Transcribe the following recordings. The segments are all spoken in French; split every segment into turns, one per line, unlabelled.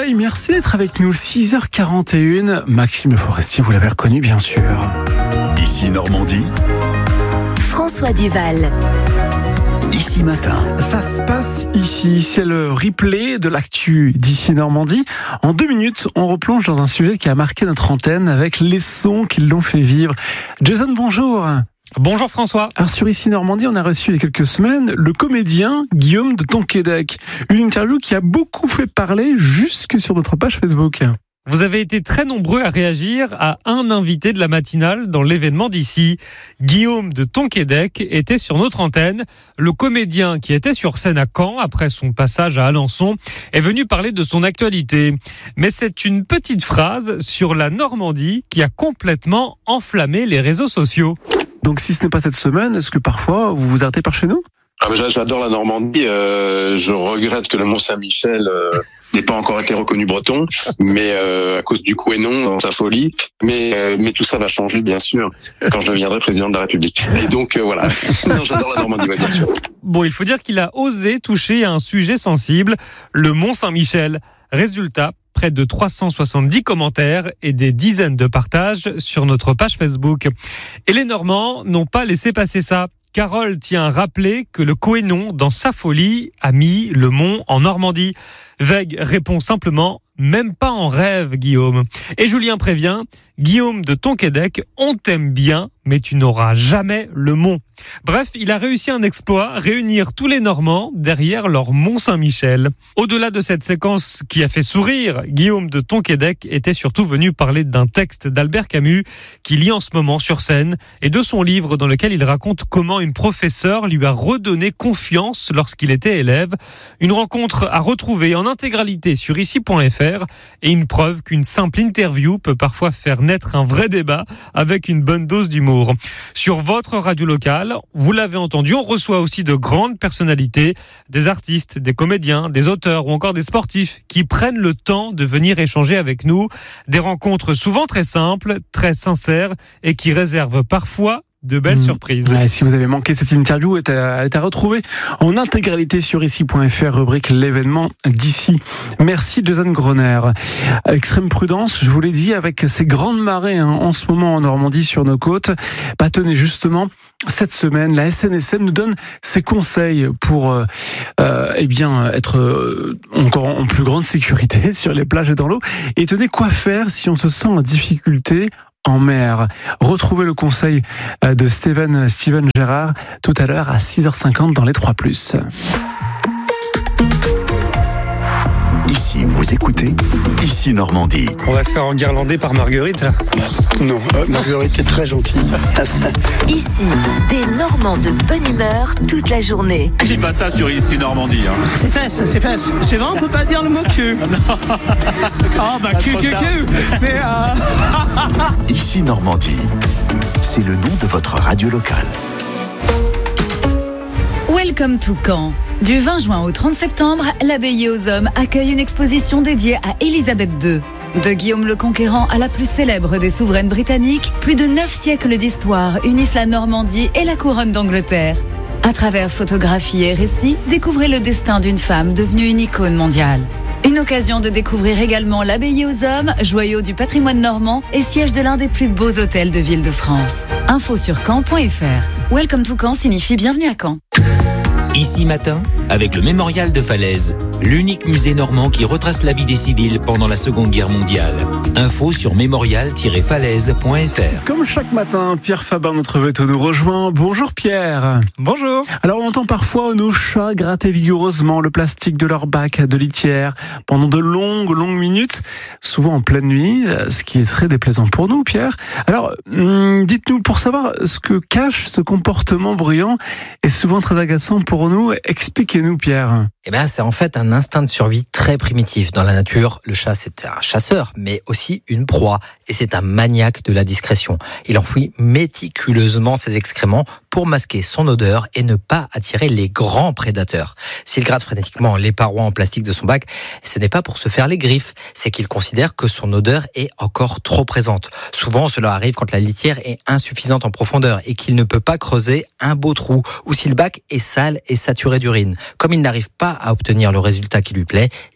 Veil, merci d'être avec nous. 6h41. Maxime Forestier, vous l'avez reconnu, bien sûr.
Ici Normandie.
François Duval.
Ici Matin.
Ça se passe ici. C'est le replay de l'actu d'Ici Normandie. En 2 minutes, on replonge dans un sujet qui a marqué notre antenne avec les sons qui l'ont fait vivre. Jason, bonjour.
Bonjour François.
Alors sur Ici Normandie, on a reçu il y a quelques semaines le comédien Guillaume de Tonquédec. Une interview qui a beaucoup fait parler jusque sur notre page Facebook.
Vous avez été très nombreux à réagir à un invité de la matinale dans l'événement d'ici. Guillaume de Tonquédec était sur notre antenne. Le comédien qui était sur scène à Caen après son passage à Alençon est venu parler de son actualité. Mais c'est une petite phrase sur la Normandie qui a complètement enflammé les réseaux sociaux.
Donc si ce n'est pas cette semaine, est-ce que parfois vous vous arrêtez par chez nous ?
J'adore la Normandie. Je regrette que le Mont-Saint-Michel n'ait pas encore été reconnu breton, mais à cause du Couesnon dans sa folie. Mais tout ça va changer, bien sûr, quand je deviendrai président de la République. Et donc voilà. Non, j'adore la Normandie, bien sûr.
Bon, il faut dire qu'il a osé toucher à un sujet sensible, le Mont-Saint-Michel. Résultat, près de 370 commentaires et des dizaines de partages sur notre page Facebook. Et les Normands n'ont pas laissé passer ça. Carole tient à rappeler que le Couesnon, dans sa folie, a mis le mont en Normandie. Veig répond simplement « Même pas en rêve, Guillaume ». Et Julien prévient « Guillaume de Tonquédec, on t'aime bien, mais tu n'auras jamais le mont ». Bref, il a réussi un exploit, réunir tous les Normands derrière leur Mont Saint-Michel. Au-delà de cette séquence qui a fait sourire, Guillaume de Tonquédec était surtout venu parler d'un texte d'Albert Camus qu'il lit en ce moment sur scène et de son livre dans lequel il raconte comment une professeure lui a redonné confiance lorsqu'il était élève. Une rencontre à retrouver en intégralité sur ici.fr et une preuve qu'une simple interview peut parfois faire naître un vrai débat avec une bonne dose d'humour. Sur votre radio locale, vous l'avez entendu, on reçoit aussi de grandes personnalités, des artistes, des comédiens, des auteurs ou encore des sportifs qui prennent le temps de venir échanger avec nous. Des rencontres souvent très simples, très sincères et qui réservent parfois de belles surprises.
Ouais, si vous avez manqué cette interview, elle est à retrouver en intégralité sur ici.fr, rubrique l'événement d'ici. Merci Jason Groner. Extrême prudence, je vous l'ai dit, avec ces grandes marées en ce moment en Normandie sur nos côtes. Tenez, justement, cette semaine, la SNSM nous donne ses conseils pour être encore en plus grande sécurité sur les plages et dans l'eau. Et tenez, quoi faire si on se sent en difficulté en mer. Retrouvez le conseil de Steven Gérard tout à l'heure à 6h50 dans les 3+.
Ici, vous écoutez Ici Normandie.
On va se faire enguirlander par Marguerite, là.
Non, Marguerite est très gentille.
Ici, des Normands de bonne humeur toute la journée.
J'ai pas ça sur Ici Normandie.
C'est fesses. C'est vrai, on peut pas dire le mot cul. Cul. Mais
Ici Normandie, c'est le nom de votre radio locale.
Welcome to Caen. Du 20 juin au 30 septembre, l'Abbaye aux Hommes accueille une exposition dédiée à Élisabeth II. De Guillaume le Conquérant à la plus célèbre des souveraines britanniques, plus de 9 siècles d'histoire unissent la Normandie et la couronne d'Angleterre. À travers photographies et récits, découvrez le destin d'une femme devenue une icône mondiale. Une occasion de découvrir également l'Abbaye aux Hommes, joyau du patrimoine normand et siège de l'un des plus beaux hôtels de ville de France. Info sur caen.fr. Welcome to Caen signifie bienvenue à Caen.
Ici Matin, avec le Mémorial de Falaise, l'unique musée normand qui retrace la vie des civils pendant la Seconde Guerre mondiale. Info sur mémorial-falaise.fr.
Comme chaque matin, Pierre Faber, notre veto, nous rejoint. Bonjour Pierre.
Bonjour.
Alors on entend parfois nos chats gratter vigoureusement le plastique de leur bac de litière pendant de longues minutes, souvent en pleine nuit, ce qui est très déplaisant pour nous, Pierre. Alors, dites-nous, pour savoir ce que cache ce comportement bruyant et souvent très agaçant pour nous, expliquez-nous, Pierre.
C'est en fait un instinct de survie très primitif. Dans la nature, le chat, c'est un chasseur, mais aussi une proie. Et c'est un maniaque de la discrétion. Il enfouit méticuleusement ses excréments pour masquer son odeur et ne pas attirer les grands prédateurs. S'il gratte frénétiquement les parois en plastique de son bac, ce n'est pas pour se faire les griffes, c'est qu'il considère que son odeur est encore trop présente. Souvent, cela arrive quand la litière est insuffisante en profondeur et qu'il ne peut pas creuser un beau trou, ou si le bac est sale et saturé d'urine. Comme il n'arrive pas à obtenir le résultat qui lui plaît,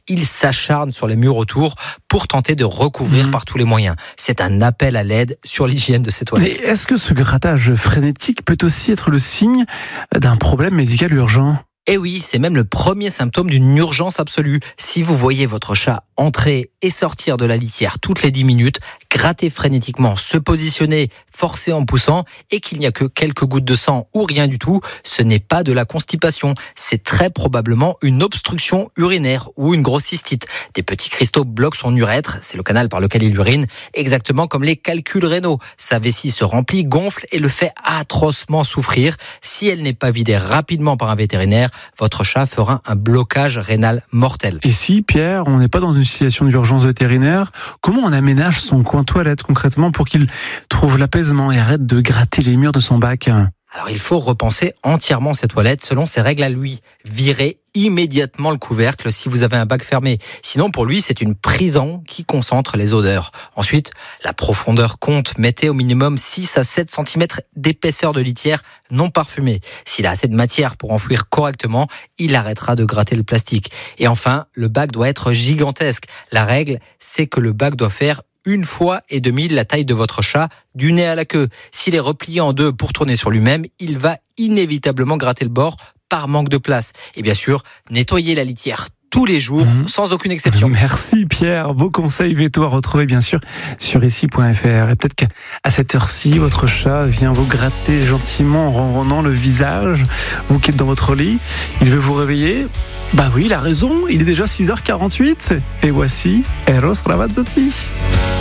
il s'acharne sur les murs autour pour tenter de recouvrir par tous les moyens. C'est un appel à l'aide sur l'hygiène de ces toilettes.
Mais est-ce que ce grattage frénétique peut aussi être le signe d'un problème médical urgent ?
Eh oui, c'est même le premier symptôme d'une urgence absolue. Si vous voyez votre chat entrer et sortir de la litière toutes les 10 minutes, gratter frénétiquement, se positionner, forcer en poussant, et qu'il n'y a que quelques gouttes de sang ou rien du tout, ce n'est pas de la constipation. C'est très probablement une obstruction urinaire ou une grosse cystite. Des petits cristaux bloquent son urètre, c'est le canal par lequel il urine, exactement comme les calculs rénaux. Sa vessie se remplit, gonfle et le fait atrocement souffrir. Si elle n'est pas vidée rapidement par un vétérinaire, votre chat fera un blocage rénal mortel.
Et si, Pierre, on n'est pas dans une situation d'urgence vétérinaire, comment on aménage son coin toilette concrètement pour qu'il trouve l'apaisement et arrête de gratter les murs de son bac ?
Alors il faut repenser entièrement ses toilettes selon ses règles à lui. Virez immédiatement le couvercle si vous avez un bac fermé. Sinon pour lui c'est une prison qui concentre les odeurs. Ensuite, la profondeur compte. Mettez au minimum 6 à 7 cm d'épaisseur de litière non parfumée. S'il a assez de matière pour enfouir correctement, il arrêtera de gratter le plastique. Et enfin, le bac doit être gigantesque. La règle, c'est que le bac doit faire 1,5 fois la taille de votre chat, du nez à la queue. S'il est replié en deux pour tourner sur lui-même, il va inévitablement gratter le bord par manque de place. Et bien sûr, nettoyez la litière tous les jours, sans aucune exception.
Merci Pierre, vos conseils vétos à retrouver bien sûr sur ici.fr. Et peut-être qu'à cette heure-ci, votre chat vient vous gratter gentiment en ronronnant le visage, vous qui êtes dans votre lit, il veut vous réveiller. Bah oui, il a raison, il est déjà 6h48 et voici Eros Ramazzotti.